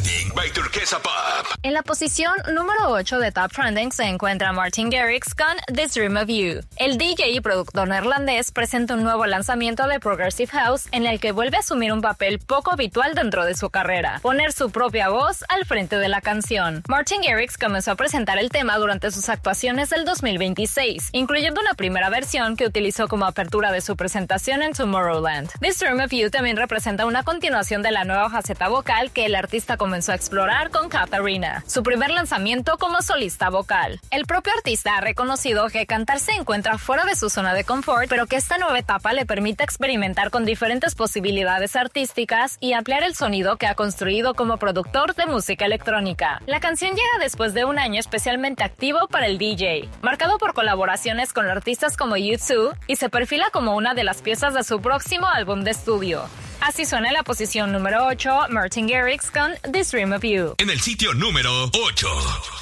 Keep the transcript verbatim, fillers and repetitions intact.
Trending by Turquesa Pop. En la posición número ocho de Top Trending se encuentra Martin Garrix con This Dream of You. El D J y productor neerlandés presenta un nuevo lanzamiento de Progressive House en el que vuelve a asumir un papel poco habitual dentro de su carrera, poner su propia voz al frente de la canción. Martin Garrix comenzó a presentar el tema durante sus actuaciones del dos mil veintiséis, incluyendo una primera versión que utilizó como apertura de su presentación en Tomorrowland. This Dream of You también representa una continuación de la nueva faceta vocal que el artista comenzó a explorar con Katarina, su primer lanzamiento como solista vocal. El propio artista ha reconocido que cantar se encuentra fuera de su zona de confort, pero que esta nueva etapa le permite experimentar con diferentes posibilidades artísticas y ampliar el sonido que ha construido como productor de música electrónica. La canción llega después de un año especialmente activo para el D J, marcado por colaboraciones con artistas como U dos, y se perfila como una de las piezas de su próximo álbum de estudio. Así suena en la posición número ocho, Martin Garrix con This Dream of You. En el sitio número ocho.